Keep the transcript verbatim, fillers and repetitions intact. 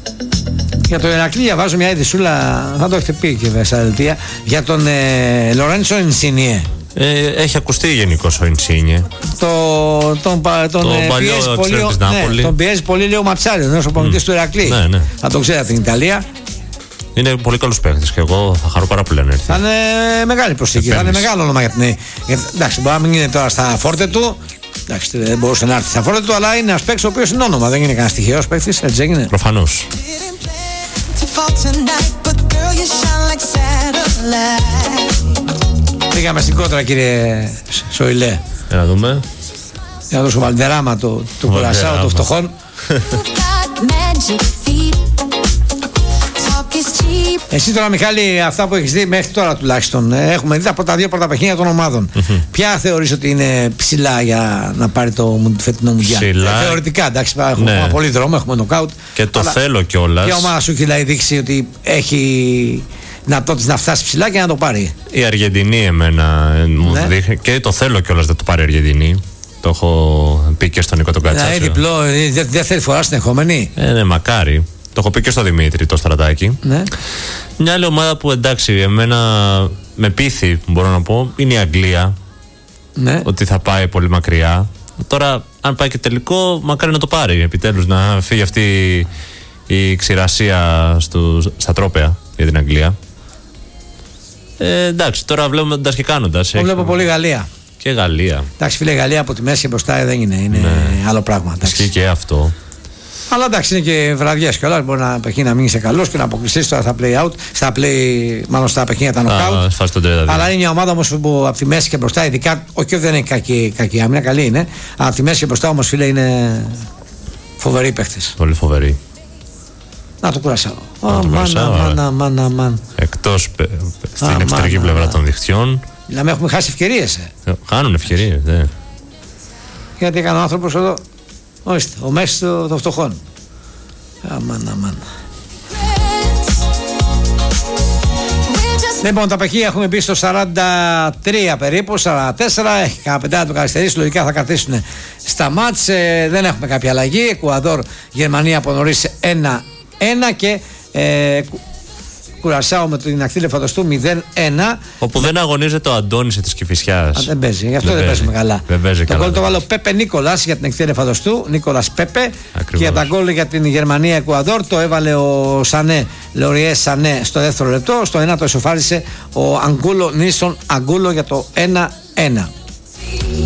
Για το Ηρακλή διαβάζω μια ειδησούλα, θα το έχετε πει και στα δελτία, για τον ε, Λορέντσο Ινσίνιε. Ε, έχει ακουστεί γενικώς ο Ινσίνιε. Το, τον τον το ε, πιέζει πολύ, ναι, τον πιέζει πολύ, λέει ο Ματσάρη, ο προπονητής mm. του Ηρακλή. Ναι, ναι. Θα το ξέρει από την Ιταλία. Είναι πολύ καλός παίκτης και εγώ θα χαρώ πάρα πολύ να έρθει. Θα είναι μεγάλη προσθήκη, θα είναι μεγάλο όνομα για την. Για, εντάξει, μπορεί να μην είναι τώρα στα φόρτε του. Εντάξει, δεν μπορούσε να έρθει στα φόρτε του, αλλά είναι ένας παίκτης ο οποίος είναι όνομα. Δεν είναι κανένας τυχαίος παίκτης, έτσι έγινε. Προφανώς. Πήγαμε στην κόντρα, κύριε Σοηλέ. Για να δούμε. Για να δώσω βαλντεράμα του Κουρασάου των φτωχών. Εσύ τώρα, Μιχάλη, αυτά που έχεις δει μέχρι τώρα τουλάχιστον, έχουμε δει από τα δύο πρώτα παιχνίδια των ομάδων. Mm-hmm. Ποια θεωρείς ότι είναι ψηλά για να πάρει το φετινό μουντιάλ? Ε, θεωρητικά, εντάξει, έχουμε ναι. πολύ δρόμο, έχουμε νοκάουτ. Και το θέλω κιόλας. Ποια ομάδα σου έχει δηλαδή δείξει ότι έχει δυνατότητες να φτάσει ψηλά και να το πάρει? Η Αργεντινή εμένα μου ναι. δείχνει, και το θέλω κιόλας να το πάρει η Αργεντινή. Το έχω πει και στον Νίκο τον Κατσάτσιο. Δηλαδή διπλό, δεύτερη φορά συνεχόμενη. Ε, ναι, μακάρι. Το έχω πει και στο Δημήτρη, το Στρατάκι. Ναι. Μια άλλη ομάδα που εντάξει, εμένα με πείθει, μπορώ να πω, είναι η Αγγλία. Ναι. Ότι θα πάει πολύ μακριά. Τώρα, αν πάει και τελικό, μακάρι να το πάρει. Επιτέλους να φύγει αυτή η ξηρασία στο, στα τρόπαια για την Αγγλία. Ε, εντάξει, τώρα βλέποντας και κάνοντας. Το βλέπω πολύ Γαλλία. Και Γαλλία. Εντάξει, φίλε, Γαλλία από τη μέση και μπροστά δεν είναι. Είναι ναι. άλλο πράγμα. Ισχύει και αυτό. Αλλά εντάξει, είναι και βραδιές κιόλας. Μπορεί να παιχνίδι να μείνει σε καλός και να αποκλειστείς τώρα στα play out, στα play, μάλλον στα παιχνίδια τα knockout. Αλλά είναι μια ομάδα όμως που από τη μέση και μπροστά, ειδικά, όχι δεν είναι κακή, κακή άμυνα, καλή είναι. Αλλά από τη μέση και μπροστά όμως, φίλε, είναι φοβεροί παίχτες. Πολύ φοβεροί. Να το Κουρασάω. Μάνα, μάνα, μάνα. Εκτός στην εξωτερική πλευρά των δικτυών. Δηλαδή έχουμε χάσει ευκαιρίες. Ε. Χάνουν ευκαιρίες, ναι. Γιατί έκανε ο άνθρωπος εδώ. Ορίστε, ο Μέση των φτωχών. Αμάν, αμάν. Λοιπόν, τα παιχνίδια έχουμε μπει στο σαράντα τρία περίπου, σαράντα τέσσερα. Έχει κανένα πεντά το καθυστερήσει. Λογικά θα κρατήσουν στα μάτς. Ε, δεν έχουμε κάποια αλλαγή. Εκουαδόρ, Γερμανία από νωρίς ένα ένα και ε, Κουρασάου με την ακτή Λεφαντοστού μηδέν ένα. Όπου δεν αγωνίζεται ο Αντώνης της Κηφισιάς. Α, δεν παίζει, γι' αυτό δεν, δεν παίζουμε καλά. Δεν παίζει το γκολ το βάλω Πέπε Νίκολας για την ακτή Λεφαντοστού. Νίκολας Πέπε. Ακριβώς. Και για τα γκολ για την Γερμανία Εκουαδόρ το έβαλε ο Σανέ, Λοριέ Σανέ στο δεύτερο λεπτό. Στο ένα το εσωφάρισε ο Αγκούλο Νίλσον Αγκούλο για το ένα ένα.